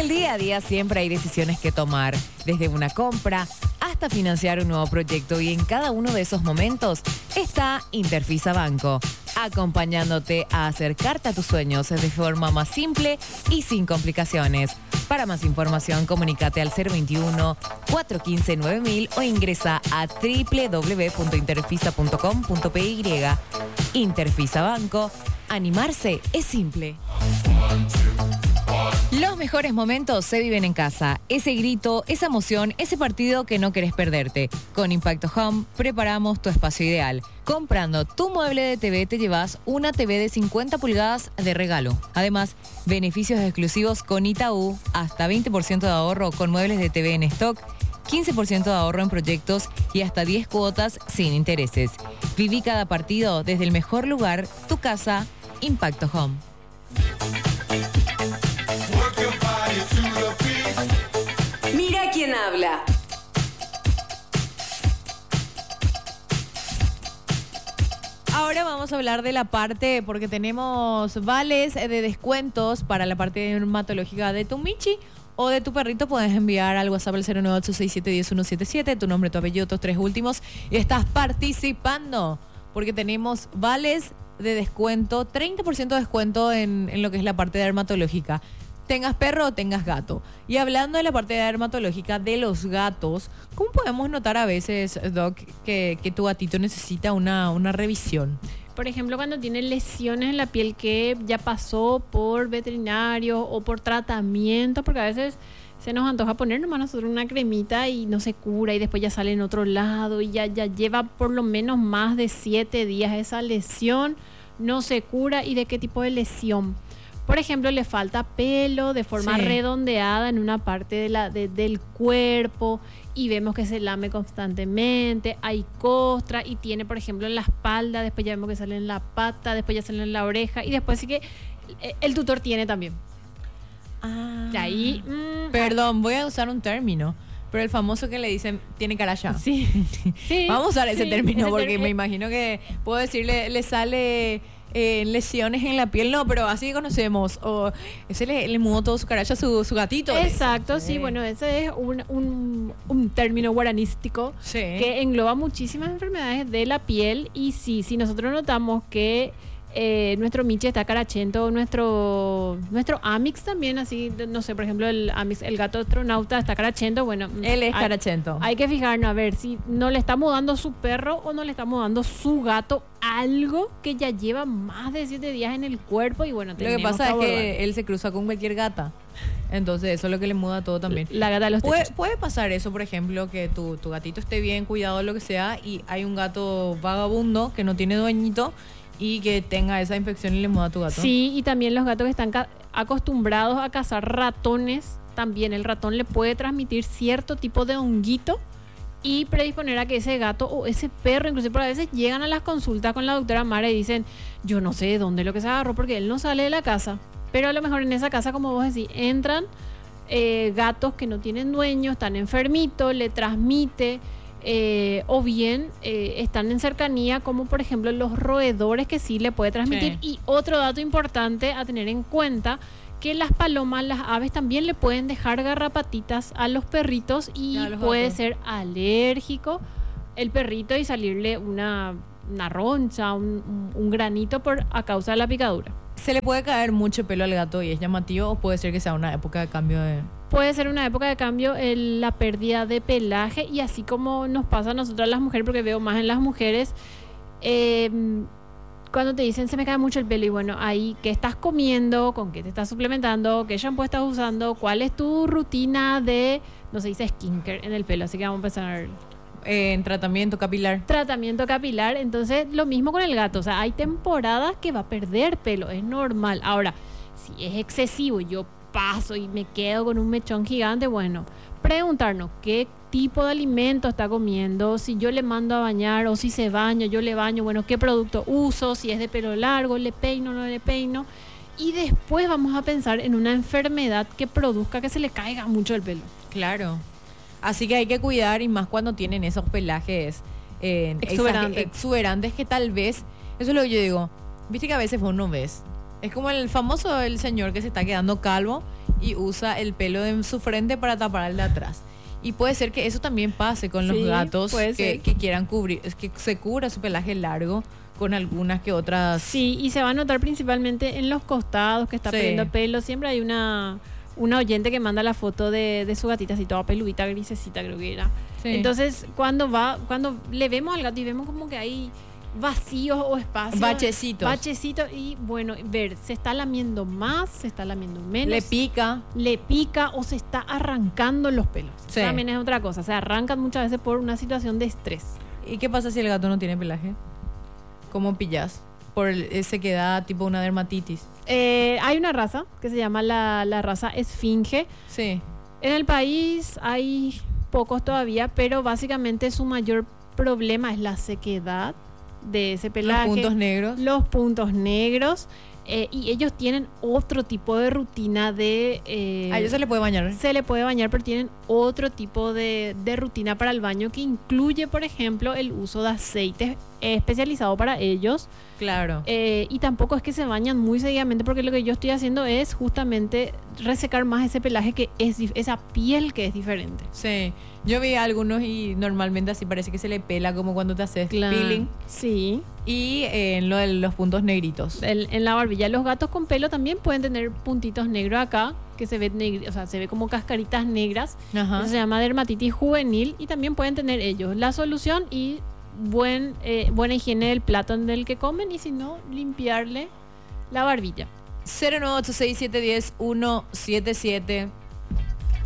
el día a día siempre hay decisiones que tomar, desde una compra hasta financiar un nuevo proyecto, y en cada uno de esos momentos está Interfisa Banco, acompañándote a acercarte a tus sueños de forma más simple y sin complicaciones. Para más información, comunícate al 021-415-9000 o ingresa a www.interfisa.com.py. Interfisa Banco, animarse es simple. Los mejores momentos se viven en casa. Ese grito, esa emoción, ese partido que no querés perderte. Con Impacto Home preparamos tu espacio ideal. Comprando tu mueble de TV te llevas una TV de 50 pulgadas de regalo. Además, beneficios exclusivos con Itaú, hasta 20% de ahorro con muebles de TV en stock, 15% de ahorro en proyectos y hasta 10 cuotas sin intereses. Viví cada partido desde el mejor lugar, tu casa, Impacto Home. Mira quién habla. Ahora vamos a hablar de la parte, porque tenemos vales de descuentos para la parte dermatológica de tu Michi o de tu perrito. Puedes enviar al WhatsApp al 09867101177, tu nombre, tu apellido, tus 3 últimos, y estás participando, porque tenemos vales de descuento, 30% de descuento en lo que es la parte dermatológica. Tengas perro o tengas gato. Y hablando de la parte dermatológica de los gatos, ¿cómo podemos notar a veces, Doc, que tu gatito necesita una revisión? Por ejemplo, cuando tiene lesiones en la piel que ya pasó por veterinario o por tratamiento, porque a veces se nos antoja poner nomás nosotros una cremita y no se cura, y después ya sale en otro lado y ya lleva por lo menos más de 7 días esa lesión, no se cura. ¿Y de qué tipo de lesión? Por ejemplo, le falta pelo de forma redondeada en una parte del cuerpo, y vemos que se lame constantemente, hay costra, y tiene, por ejemplo, en la espalda, después ya vemos que sale en la pata, después ya sale en la oreja, y después sí que el tutor tiene también. Y ahí... Perdón, voy a usar un término, pero el famoso que le dicen, tiene caracha. Sí. Vamos a usar ese término, ese porque me imagino que puedo decirle, le sale... lesiones en la piel, no, pero así conocemos, o ese le mudó todo su caracha a su gatito. Exacto, sí, bueno, ese es un término guaranístico que engloba muchísimas enfermedades de la piel. Y sí, si nosotros notamos que nuestro Michi está carachento, nuestro Amix también, así, no sé, por ejemplo, el Amix, el gato astronauta, está carachento, bueno, él es carachento. Hay que fijarnos a ver si no le está mudando su perro o no le está mudando su gato algo que ya lleva más de 7 días en el cuerpo. Y bueno, lo que pasa es que él se cruza con cualquier gata, entonces eso es lo que le muda todo también. La gata de los techos. Puede pasar eso, por ejemplo, que tu gatito esté bien cuidado, lo que sea, y hay un gato vagabundo que no tiene dueñito y que tenga esa infección y le muda a tu gato. Sí, y también los gatos que están acostumbrados a cazar ratones, también el ratón le puede transmitir cierto tipo de honguito y predisponer a que ese gato o ese perro, inclusive por a veces llegan a las consultas con la doctora Mara y dicen, yo no sé de dónde es lo que se agarró, porque él no sale de la casa, pero a lo mejor en esa casa, como vos decís, entran gatos que no tienen dueño, están enfermitos, le transmite... o bien están en cercanía, como por ejemplo los roedores, que sí le puede transmitir. Y otro dato importante a tener en cuenta, que las palomas, las aves también le pueden dejar garrapatitas a los perritos, y puede ser alérgico el perrito y salirle una roncha, un granito a causa de la picadura. ¿Se le puede caer mucho pelo al gato y es llamativo, o puede ser que sea una época de cambio de...? Puede ser una época de cambio, la pérdida de pelaje, y así como nos pasa a nosotras las mujeres, porque veo más en las mujeres, cuando te dicen se me cae mucho el pelo, y bueno, ahí, ¿qué estás comiendo? ¿Con qué te estás suplementando? ¿Qué shampoo estás usando? ¿Cuál es tu rutina de, no se dice skincare en el pelo? Así que vamos a empezar... en tratamiento capilar. Tratamiento capilar. Entonces, lo mismo con el gato. O sea, hay temporadas que va a perder pelo, es normal. Ahora, si es excesivo, yo paso y me quedo con un mechón gigante, bueno, preguntarnos qué tipo de alimento está comiendo, si yo le mando a bañar o si se baña, yo le baño, bueno, qué producto uso, si es de pelo largo, le peino, no le peino. Y después vamos a pensar en una enfermedad que produzca que se le caiga mucho el pelo. Claro. Así que hay que cuidar, y más cuando tienen esos pelajes exuberantes, que tal vez, eso es lo que yo digo, viste que a veces vos no ves. Es como el famoso, el señor que se está quedando calvo y usa el pelo de su frente para tapar el de atrás. Y puede ser que eso también pase con los Sí, gatos puede que ser. quieran cubrir, es que se cubra su pelaje largo con algunas que otras. Sí, y se va a notar principalmente en los costados que está Sí. perdiendo pelo. Siempre hay una oyente que manda la foto de su gatita así toda peludita, grisecita creo que era. Sí. Entonces, cuando le vemos al gato y vemos como que hay vacíos o espacios. Bachecitos. Bachecitos y bueno, ver, se está lamiendo más, se está lamiendo menos. Le pica. Le pica o se está arrancando los pelos. Sí. También es otra cosa. Se arrancan muchas veces por una situación de estrés. ¿Y qué pasa si el gato no tiene pelaje? ¿Cómo pillas? Se queda tipo una dermatitis. Hay una raza que se llama la raza esfinge. Sí. En el país hay pocos todavía, pero básicamente su mayor problema es la sequedad de ese pelaje. Los puntos negros. Los puntos negros. Y ellos tienen otro tipo de rutina de... A ellos se le puede bañar. se le puede bañar, pero tienen otro tipo de rutina para el baño que incluye, por ejemplo, el uso de aceite especializado para ellos. Claro. Y tampoco es que se bañan muy seguidamente, porque lo que yo estoy haciendo es justamente resecar más ese pelaje que es esa piel que es diferente. Sí. Yo vi a algunos y normalmente así parece que se le pela como cuando te haces peeling. Sí. Y en lo de los puntos negritos. En la barbilla. Los gatos con pelo también pueden tener puntitos negros acá, que se ve o sea, se ve como cascaritas negras. Ajá. Eso se llama dermatitis juvenil y también pueden tener ellos. La solución y buena higiene del plato del que comen, y si no, limpiarle la barbilla. 0986710-177